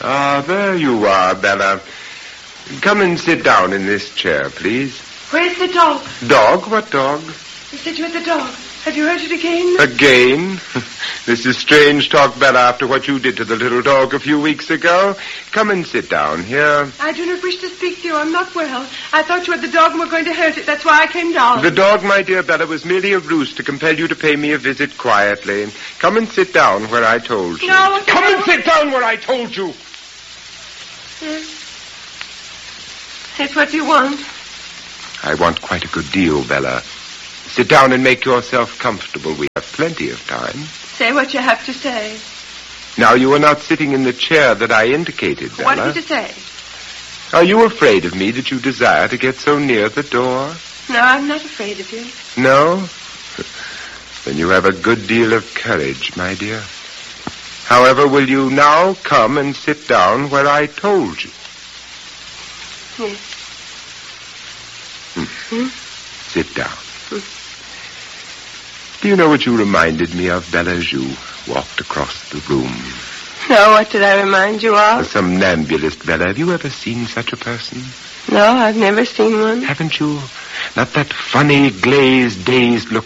Ah, there you are, Bella. Come and sit down in this chair, please. Where's the dog? Dog? What dog? You said you had the dog. Have you heard it again? Again? This is strange talk, Bella, after what you did to the little dog a few weeks ago. Come and sit down here. I do not wish to speak to you. I'm not well. I thought you had the dog and were going to hurt it. That's why I came down. The dog, my dear Bella, was merely a ruse to compel you to pay me a visit quietly. Come and sit down where I told you. No. Come and sit down where I told you. Yes. It's what you want. I want quite a good deal, Bella. Sit down and make yourself comfortable. We have plenty of time. Say what you have to say. Now, you are not sitting in the chair that I indicated, Bella. What have you to say? Are you afraid of me that you desire to get so near the door? No, I'm not afraid of you. No? Then you have a good deal of courage, my dear. However, will you now come and sit down where I told you? Yes. Sit down. Do you know what you reminded me of, Bella, as you walked across the room? No, what did I remind you A of? somnambulist, Bella. Have you ever seen such a person? No, I've never seen one. Haven't you? Not that funny, glazed, dazed look